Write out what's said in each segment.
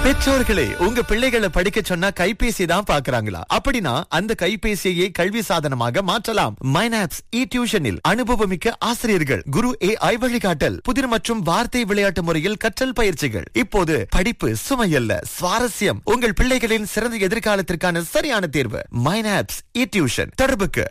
பெற்றோர்களே, உங்க பிள்ளைகளை படிக்க சொன்னா கைபேசி தான் பாக்குறாங்களா? அப்படின்னா அந்த கைபேசியை கல்வி சாதனமாக மாற்றலாம். மைனாப்ஸ் டியூஷனில் அனுபவமிக்க ஆசிரியர்கள், குரு AI வழிகாட்டல், புதிர் மற்றும் வார்த்தை விளையாட்டு முறையில் கற்றல் பயிற்சிகள். இப்போது படிப்பு சுமையல்ல, சுவாரஸ்யம். உங்கள் பிள்ளைகளின் சிறந்த எதிர்காலத்திற்கான சரியான தேர்வு மைனாப்ஸ் டியூஷன். தொடர்புக்கு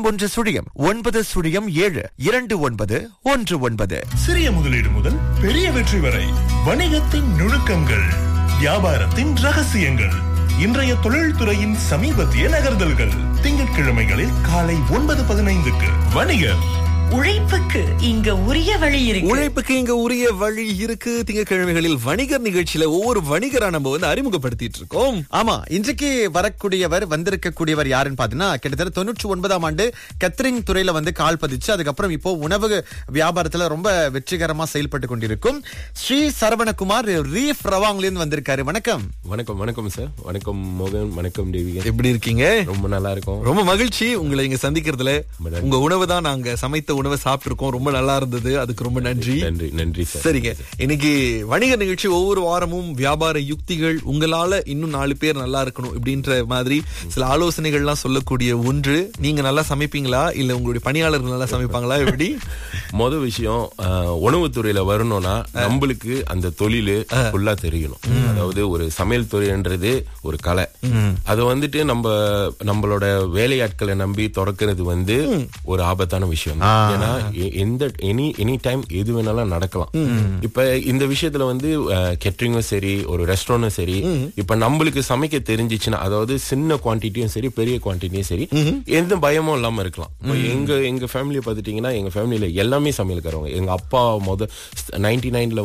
0119072919. சிறிய முதலீடு முதல் பெரிய வெற்றி வரை வணிகத்தின் நுணுக்கங்கள், வியாபாரத்தின் ரகசியங்கள், இன்றைய தொழில்துறையின் சமீபத்திய நகர்தல்கள். திங்கட்கிழமைகளில் காலை 9:15க்கு வணிகர். உழைப்புக்கு இங்க உரிய வழி இருக்கு. உழைப்புக்கு இங்க உரிய வழி இருக்கு. திங்கட்கிழமைகளில் வணிகர் நிகழ்ச்சியில ஒவ்வொரு வணிகரா நம்ம அறிமுகப்படுத்திட்டு இருக்கோம். ஆமா, இன்றைக்கு வந்திருக்கக்கூடியவர் யாருன்னு பாத்தீங்கன்னா, கிட்டத்தட்ட 99ஆம் ஆண்டு கேத்தரிங் துறையில கால் பதிச்சு, அதுக்கப்புறம் இப்போ உணவு வியாபாரத்துல ரொம்ப வெற்றிகரமா செயல்பட்டு கொண்டிருக்கும் ஸ்ரீ சரவணகுமார் ரீஃப் ரவாங்ல இருந்து வந்திருக்காரு. வணக்கம். வணக்கம். வணக்கம் சார். வணக்கம் மோகன். வணக்கம் தேவிகா. எப்படி இருக்கீங்க? ரொம்ப நல்லா இருக்கும். ரொம்ப மகிழ்ச்சி உங்களை இங்க சந்திக்கிறதுல. உங்க உணவு தான் நாங்க சமைத்த உணவை சாப்பிட்டிருக்கோம். ரொம்ப நல்லா இருந்தது. அதுக்கு ரொம்ப நன்றி. நன்றி சார். சரிங்க, இன்னைக்கு வணிகர் நிகழ்ச்சி ஒவ்வொரு வாரமும் வியாபார யுக்திகள், உங்களால இன்னும் 4 பேர் நல்லா இருக்கணும் இப்படின்ற மாதிரி சில ஆலோசனைகள்லாம் சொல்லக்கூடிய ஒன்று. நீங்க நல்லா சமைப்பீங்களா, இல்ல உங்களுடைய பணியாளர்கள் நல்லா சமைப்பாங்களா? எப்படி? மொதல் விஷயம், உணவுத்துறையில வரணும்னா நம்மளுக்கு அந்த தொழில் ஃபுல்லா தெரியணும். அதாவது ஒரு சமையல் துறைன்றது ஒரு கலை. அது நம்மளோட வேலையாட்களை நம்பி திறக்கிறது ஒரு ஆபத்தான விஷயம். ஏன்னா எனி டைம் எது வேணாலும் நடக்கலாம். இப்ப இந்த விஷயத்துல கேட்டரிங்கும் சரி, ஒரு ரெஸ்டாரண்டும் சரி, இப்ப நம்மளுக்கு சமைக்க தெரிஞ்சிச்சுன்னா, அதாவது சின்ன குவான்டிட்டியும் சரி, பெரிய குவான்டிட்டியும் சரி, எந்த பயமும் இல்லாம இருக்கலாம். எங்க ஃபேமிலியை பார்த்துட்டீங்கன்னா, எங்க ஃபேமிலியில எல்லாமே சமையல்காரவங்க. எங்க அப்பா 99ல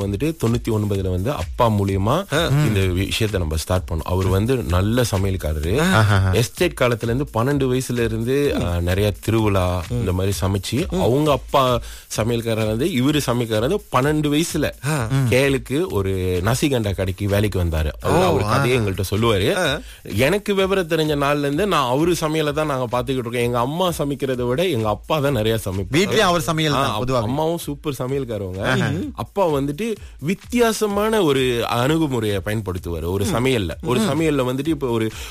99ல அப்பா மூலியமா இந்த விஷயத்த நம்ம ஸ்டார்ட் பண்ணோம். அவர் நல்ல சமையல்காரரு. எஸ்டேட் காலத்துல இருந்து 12 வயசுல இருந்து நிறைய திருவிழா இந்த மாதிரி சமைச்சு, அவங்க அப்பா சமையல்காரர் இவரு சமையல்காரர் 12 வயசுல கேளுக்கு ஒரு நசிகண்டா கடைக்கு வேலைக்கு வந்தாரு. அவரு கதையை எங்கள்கிட்ட சொல்லுவாரு. எனக்கு விவரம் தெரிஞ்ச நாள்ல இருந்து நான் அவரு சமையலை தான் நாங்க பாத்துக்கிட்டு இருக்கோம். எங்க அம்மா சமைக்கிறத விட எங்க அப்பா தான் நிறைய சமைப்பாரு. வீட்லயே அவர் சமையல். அம்மாவும் சூப்பர் சமையல்காரவங்க. அப்பா வித்தியாசமான ஒரு அணுகுமுறையை பயன்படுத்துவாரு ஒரு சமையல்ல. இப்ப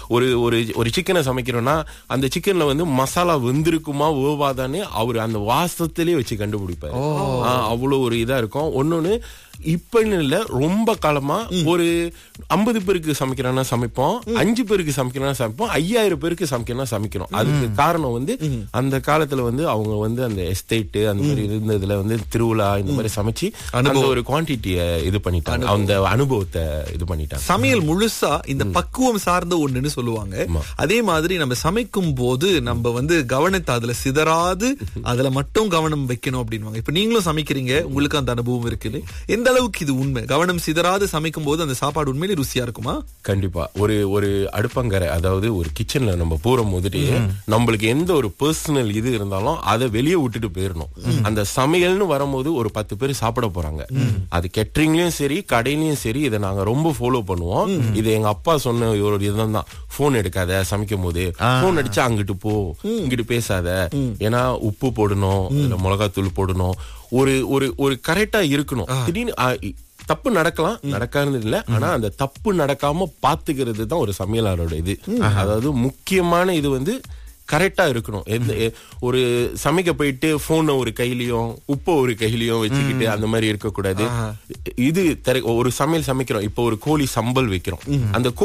ஒரு சிக்கனை சமைக்கிறோம்னா, அந்த சிக்கன்ல மசாலா வெந்திருக்குமா ஓவாதானே அவரு அந்த வாசத்திலே வச்சு கண்டுபிடிப்பாரு. அவ்வளவு ஒரு இதா இருக்கும். ஒன்னொன்னு, இப்பன்னு இல்ல, ரொம்ப காலமா ஒரு 50 பேருக்கு சமைக்கிறானா சமைப்போம், 5 பேருக்கு சமைக்கிறானா சமைப்போம், 5000 பேருக்கு சமைக்கிறனா சமைக்கிறோம். அதுக்கு காரணம் அந்த காலத்துல அவங்க அந்த எஸ்டேட் அந்த மாதிரி இருந்ததுல திருவிழா இந்த மாதிரி சமைச்சு அந்த ஒரு குவான்டிட்டியை இது பண்ணிட்டாங்க, அந்த அனுபவத்தை இது பண்ணிட்டாங்க. சமையல் முழுசா இந்த பக்குவம் சார்ந்த ஒண்ணுன்னு சொல்லுவாங்க. அதே மாதிரி நம்ம சமைக்கும் போது நம்ம கவனத்தை அதுல சிதறாது அதுல மட்டும் கவனம் வைக்கணும் அப்படின்வாங்க. இப்ப நீங்களும் சமைக்கிறீங்க, உங்களுக்கு அந்த அனுபவம் இருக்குது. எந்த அளவுக்கு இது உண்மை? கவனம் சிதறாது சமைக்கும் போது அந்த சாப்பாடு உண்மையிலே ருசியா இருக்குமா? கண்டிப்பா. ஒரு அடுப்பங்கரை, அதாவது ஒரு கிச்சன்ல நம்ம போறோம் போதுட்டு நம்மளுக்கு எந்த ஒரு பர்சனல் இது இருந்தாலும் அதை வெளியே விட்டுட்டு போயிடணும். அந்த சமையல்னு வரும்போது ஒரு 10 பேர் சாப்பிட போறாங்க. அது கேட்டரிங்லயும் சரி, கடையிலயும் சரி, இதை நாங்க ரொம்ப ஃபாலோ பண்ணுவோம். இது எங்க அப்பா சொன்ன ஒரு இதுதான். போன் எடுக்காத, சமைக்கும் போது போன் அடிச்சா அங்கிட்டு போ, இங்கிட்டு பேசாத, ஏன்னா உப்பு போடணும், மிளகாத்தூள் போடணும், ஒரு கரெக்டா இருக்கணும். திடீர்னு தப்பு நடக்கலாம், நடக்காது இல்ல, ஆனா அந்த தப்பு நடக்காம பாத்துக்கிறது தான் ஒரு சமையலாளரோட இது. அதாவது முக்கியமான இது கரெக்டா இருக்கணும். ஒரு சமைக்க போயிட்டு போனை ஒரு கையிலயும் உப்ப ஒரு கையிலயும் வச்சுக்கிட்டு அந்த மாதிரி இருக்க கூடாது. இது ஒரு சமையல் சமைக்கிறோம். இப்ப ஒரு கோழி சம்பல் வைக்கிறோம். அந்த